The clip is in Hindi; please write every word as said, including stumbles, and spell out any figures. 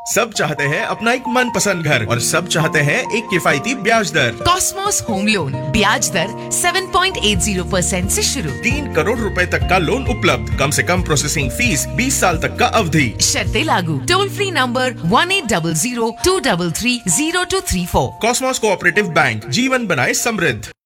सब चाहते हैं अपना एक मनपसंद घर और सब चाहते हैं एक किफायती ब्याज दर। कॉस्मोस होम लोन ब्याज दर सात पॉइंट आठ शून्य परसेंट से शुरू। तीन करोड़ रुपए तक का लोन उपलब्ध, कम से कम प्रोसेसिंग फीस, बीस साल तक का अवधि। शर्तें लागू। Toll free number one eight double zero to double three zero to three four. Cosmos cooperative bank, जीवन बनाए समृद्ध।